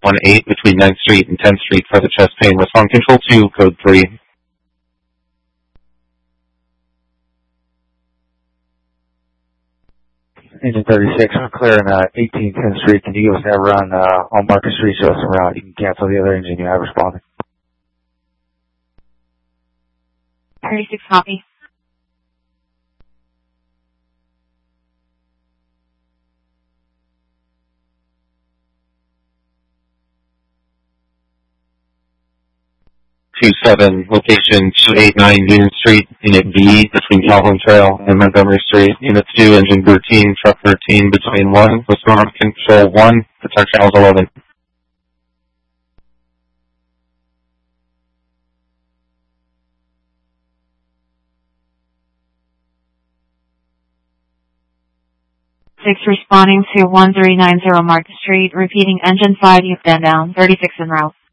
18 between 9th Street and 10th Street for the chest pain. Respond Control 2, Code 3. Engine 36, I'm clearing 18th 10th Street. Can you give us that run on Market Street? Show us some route. You can cancel the other engine you have responding. 36, copy. Location 289 Union Street, Unit B between Calhoun Trail and Montgomery Street. Unit 2, Engine 13, Truck 13 between 1, Respond Control 1, Protect Channels 11. Responding to 1390 Market Street, repeating engine 5, you've been down, 36 en route.